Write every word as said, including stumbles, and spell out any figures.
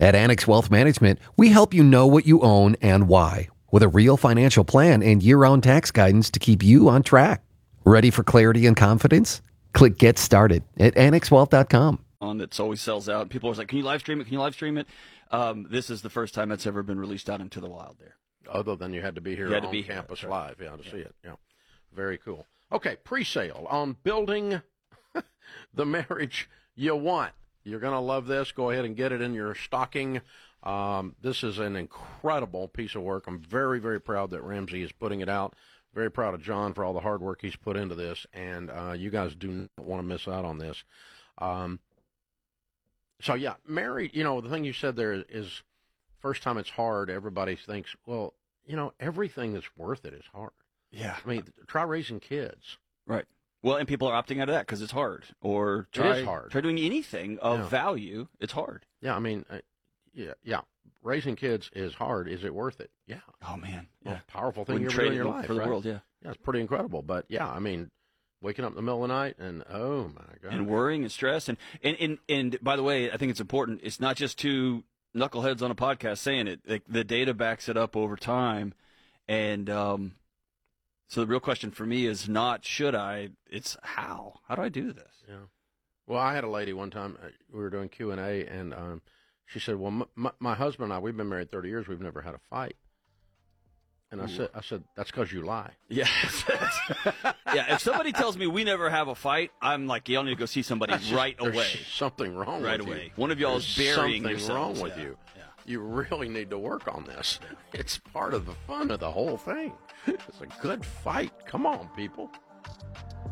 At Annex Wealth Management, we help you know what you own and why, with a real financial plan and year-round tax guidance to keep you on track. Ready for clarity and confidence? Click Get Started at annex wealth dot com. On that's always sells out. People are like, "Can you live stream it? Can you live stream it?" Um, this is the first time it's ever been released out into the wild. There, other than you had to be here on be campus here. live, yeah, to yeah. see it. Yeah, very cool. Okay, pre-sale on building the marriage you want. You're going to love this. Go ahead and get it in your stocking. Um, this is an incredible piece of work. I'm very, very proud that Ramsey is putting it out. Very proud of John for all the hard work he's put into this, and uh, you guys do not want to miss out on this. Um, so, yeah, married, you know, the thing you said there is first time it's hard, everybody thinks, well, you know, everything that's worth it is hard. Yeah. I mean, try raising kids. Right. Well, and people are opting out of that because it's hard. Or try, it is hard. Try doing anything of yeah. value. It's hard. Yeah, I mean, uh, yeah, yeah. Raising kids is hard. Is it worth it? Yeah. Oh, man. Yeah. Most powerful thing Wouldn't you ever do in trade your it life. for the right? world, yeah. Yeah, it's pretty incredible. But, yeah, I mean, waking up in the middle of the night and, oh, my God. And worrying and stress. And, and, and, and by the way, I think it's important. It's not just two knuckleheads on a podcast saying it. Like, the data backs it up over time. And um, so the real question for me is not should I, it's how. How do I do this? Yeah. Well, I had a lady one time, uh, we were doing Q and A, and um, she said, well, m- m- my husband and I, we've been married thirty years, we've never had a fight. And I said, I said, that's because you lie. Yeah. yeah. If somebody tells me we never have a fight, I'm like, y'all need to go see somebody Just, right there's away. something wrong right with away. you. One of y'all is burying something yourselves. wrong with yeah. you. Yeah. You really need to work on this. It's part of the fun of the whole thing. It's a good fight. Come on, people.